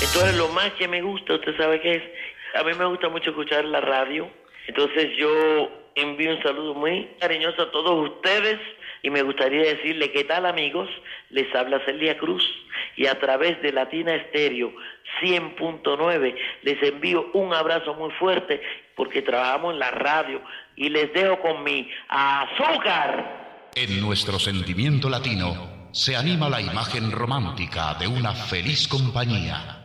Entonces lo más que me gusta, usted sabe qué es, a mí me gusta mucho escuchar la radio, entonces yo envío un saludo muy cariñoso a todos ustedes y me gustaría decirle qué tal amigos, les habla Celia Cruz y a través de Latina Estéreo 100.9 les envío un abrazo muy fuerte porque trabajamos en la radio y les dejo con mi azúcar. En nuestro sentimiento latino se anima la imagen romántica de una feliz compañía.